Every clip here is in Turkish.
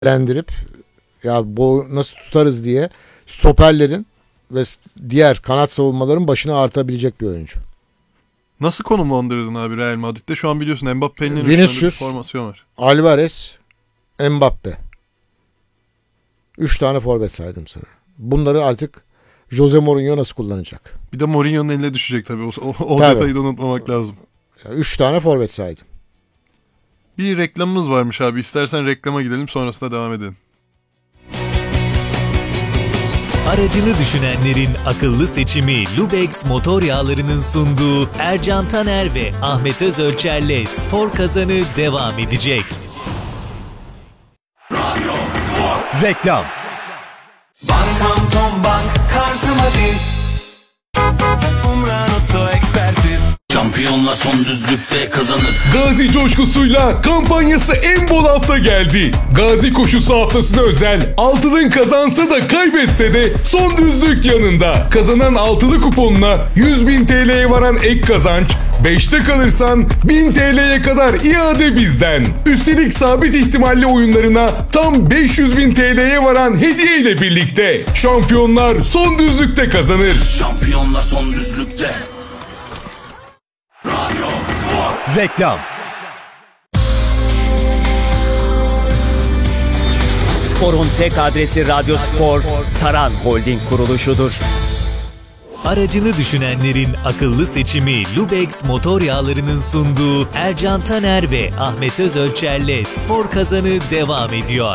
değerlendirip ya bu nasıl tutarız diye stoperlerin ve diğer kanat savunmaların başına artabilecek bir oyuncu. Nasıl konumlandırdın abi Real Madrid'de? Şu an biliyorsun Mbappe'nin Vinicius, formasyon var. Alvarez, Mbappe. 3 tane forvet saydım sana. Bunları artık Jose Mourinho nasıl kullanacak? Bir de Mourinho'nun eline düşecek tabii. O Tabii. detayı da unutmamak lazım. 3 tane forvet saydım. Bir reklamımız varmış abi. İstersen reklama gidelim, sonrasında devam edelim. Aracını düşünenlerin akıllı seçimi Lubex motor yağlarının sunduğu Ercan Taner ve Ahmet Özölçer'le Spor Kazanı devam edecek. Reklam. Bankam Tom Bank kartıma değil. Umran Auto Ekspertiz. Şampiyonla son düzlükte kazanır. Gazi coşkusuyla kampanyası en bol hafta geldi. Gazi koşusu haftasına özel altılın kazansa da kaybetse de son düzlük yanında. Kazanan altılı kuponuna 100.000 TL'ye varan ek kazanç, 5'te kalırsan 1000 TL'ye kadar iade bizden. Üstelik sabit ihtimalli oyunlarına tam 500.000 TL'ye varan hediye ile birlikte. Şampiyonlar son düzlükte kazanır. Şampiyonlar son düzlükte. Reklam. Spor'un tek adresi Radyo Spor, Saran Holding kuruluşudur. Aracını düşünenlerin akıllı seçimi Lubex motor yağlarının sunduğu Ercan Taner ve Ahmet Özölçer'le Spor Kazanı devam ediyor.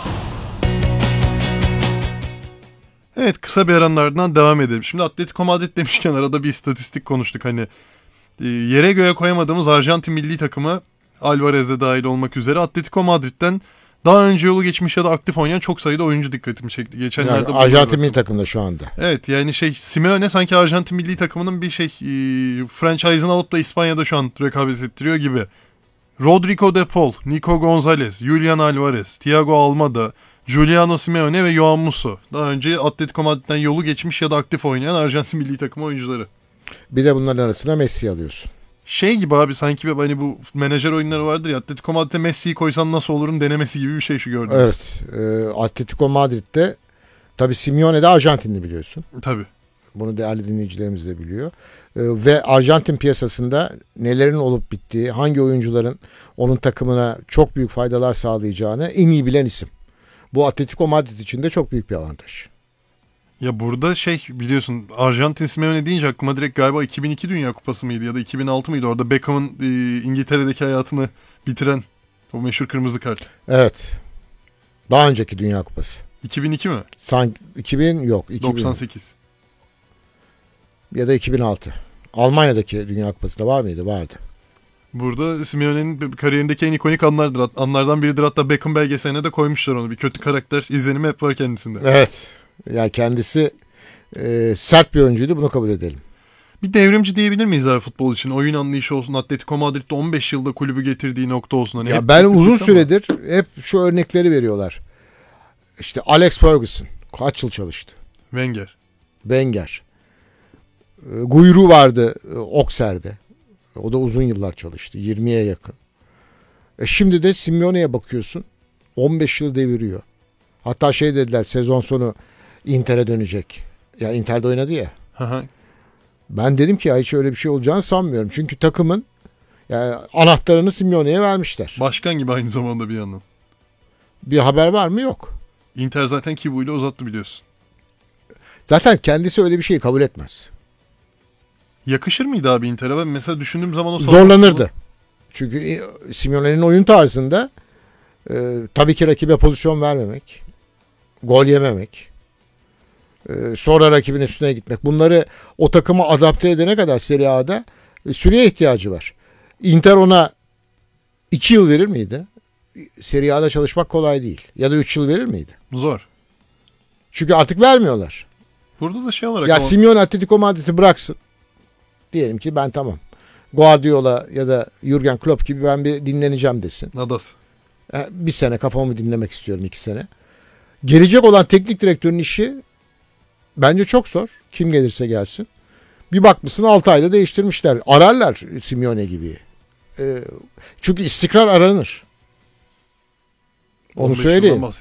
Evet, kısa bir aranın ardından devam edelim. Şimdi Atletico Madrid demişken arada bir istatistik konuştuk. Hani yere göğe koyamadığımız Arjantin milli takımı, Alvarez'de dahil olmak üzere, Atletico Madrid'den daha önce yolu geçmiş ya da aktif oynayan çok sayıda oyuncu dikkatimi çekti. Geçenlerde Yani Arjantin milli takımda şu anda. Evet, yani Simeone sanki Arjantin milli takımının bir franchise'ını alıp da İspanya'da şu an rekabet ettiriyor gibi. Rodrigo de Paul, Nico Gonzalez, Julian Alvarez, Thiago Almada, Giuliano Simeone ve Joao Musso. Daha önce Atletico Madrid'den yolu geçmiş ya da aktif oynayan Arjantin milli takımı oyuncuları. Bir de bunların arasına Messi'yi alıyorsun. Gibi abi, sanki hani bu menajer oyunları vardır ya, Atletico Madrid'e Messi'yi koysan nasıl olurum denemesi gibi bir şey şu gördüğünüz. Evet. Atletico Madrid'de tabii Simeone de Arjantinli biliyorsun. Tabii. Bunu değerli dinleyicilerimiz de biliyor. Ve Arjantin piyasasında nelerin olup bittiği, hangi oyuncuların onun takımına çok büyük faydalar sağlayacağını en iyi bilen isim. Bu Atletico Madrid için de çok büyük bir avantaj. Ya burada biliyorsun, Arjantin Simeone deyince aklıma direkt galiba 2002 Dünya Kupası mıydı ya da 2006 mıydı? Orada Beckham'ın İngiltere'deki hayatını bitiren o meşhur kırmızı kart. Evet. Daha önceki Dünya Kupası. 2002 mi? 2000 yok. 2000. 98. Ya da 2006. Almanya'daki Dünya Kupası'nda var mıydı? Vardı. Burada Simeone'nin kariyerindeki en ikonik anlardan biridir. Hatta Beckham belgeseline de koymuşlar onu. Bir kötü karakter izlenimi hep var kendisinde. Evet. Yani kendisi sert bir oyuncuydu. Bunu kabul edelim. Bir devrimci diyebilir miyiz abi futbol için? Oyun anlayışı olsun. Atletico Madrid'de 15 yılda kulübü getirdiği nokta olsun. Hani ya ben uzun süredir hep şu örnekleri veriyorlar. İşte Alex Ferguson kaç yıl çalıştı? Wenger. Guyru vardı Auxerre'de. O da uzun yıllar çalıştı. 20'ye yakın. Şimdi de Simeone'ye bakıyorsun. 15 yıl deviriyor. Hatta dediler, sezon sonu Inter'e dönecek. Ya Inter'de oynadı ya. Aha. Ben dedim ki hiç öyle bir şey olacağını sanmıyorum. Çünkü takımın anahtarını Simeone'ye vermişler. Başkan gibi aynı zamanda bir yandan. Bir haber var mı? Yok. Inter zaten Kivu ile uzattı biliyorsun. Zaten kendisi öyle bir şeyi kabul etmez. Yakışır mıydı abi Inter'e? Ben mesela düşündüğüm zaman zorlanırdı. Çünkü Simeone'nin oyun tarzında tabii ki rakibe pozisyon vermemek, gol yememek, sonra rakibin üstüne gitmek. Bunları o takıma adapte edene kadar Serie A'da süreye ihtiyacı var. Inter ona 2 yıl verir miydi? Serie A'da çalışmak kolay değil. Ya da 3 yıl verir miydi? Zor. Çünkü artık vermiyorlar. Burada da olarak... Ya Simeone Atletico Madrid'i bıraksın. Diyelim ki ben tamam. Guardiola ya da Jurgen Klopp gibi ben bir dinleneceğim desin. Nadas. Bir sene kafamı dinlemek istiyorum, 2 sene. Gelecek olan teknik direktörün işi bence çok zor. Kim gelirse gelsin. Bir bakmışsın 6 ayda değiştirmişler. Ararlar Simeone gibi. Çünkü istikrar aranır. Onu 15 söyleyeyim. yıldan